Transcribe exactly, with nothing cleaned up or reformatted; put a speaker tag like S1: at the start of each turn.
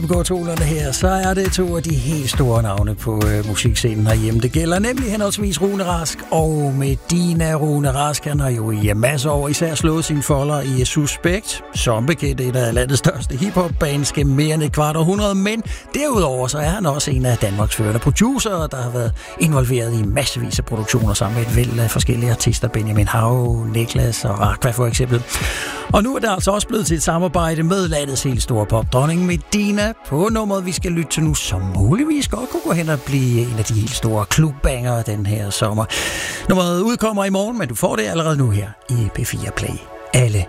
S1: Går tonerne her, så er det to af de helt store navne på øh, musikscenen herhjemme. Det gælder nemlig henholdsvis Rune Rask og Medina. Rune Rask, han har jo i masser af år især slået sine folder i Suspekt, som bekendt et af landets største hiphop-bands gennem mere end et kvart århundrede, men derudover så er han også en af Danmarks førende producer, der har været involveret i massevis af produktioner sammen med et væld af forskellige artister, Benjamin Hav, Niklas og Rakva for eksempel. Og nu er det altså også blevet til et samarbejde med landets helt store popdronning Medina på nummeret, vi skal lytte til nu, som muligvis godt kunne gå hen og blive en af de helt store klubbanger den her sommer. Nummeret udkommer i morgen, men du får det allerede nu her i P fire Play. Alle